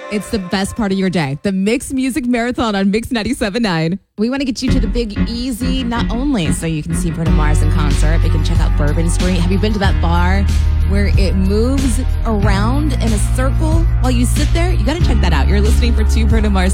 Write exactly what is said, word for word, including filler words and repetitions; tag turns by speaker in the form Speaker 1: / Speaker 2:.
Speaker 1: It's the best part of your day. The Mix Music Marathon on Mix ninety-seven point nine. We want to get you to the Big Easy, not only so you can see Bruno Mars in concert, but you can check out Bourbon Street. Have you been to that bar where it moves around in a circle while you sit there? You got to check that out. You're listening for two Bruno Mars